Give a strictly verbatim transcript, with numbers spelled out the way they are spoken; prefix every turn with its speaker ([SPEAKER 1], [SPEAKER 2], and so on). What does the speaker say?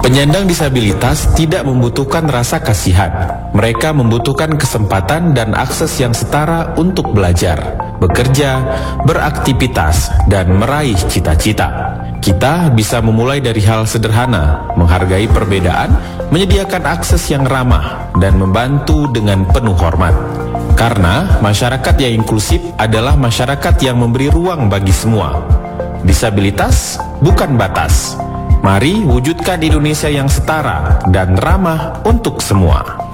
[SPEAKER 1] Penyandang disabilitas tidak membutuhkan rasa kasihan. Mereka membutuhkan kesempatan dan akses yang setara untuk belajar, bekerja, beraktivitas, dan meraih cita-cita. Kita bisa memulai dari hal sederhana, menghargai perbedaan, menyediakan akses yang ramah, dan membantu dengan penuh hormat. Karena masyarakat yang inklusif adalah masyarakat yang memberi ruang bagi semua. Disabilitas bukan batas. Mari wujudkan Indonesia yang setara dan ramah untuk semua.